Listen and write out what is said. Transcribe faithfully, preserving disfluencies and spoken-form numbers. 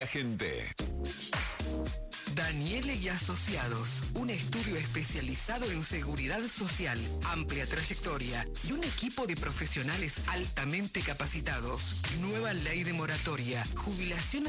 gente. Daniele y Asociados, un estudio especializado en seguridad social, amplia trayectoria y un equipo de profesionales altamente capacitados. Nueva ley de moratoria, jubilación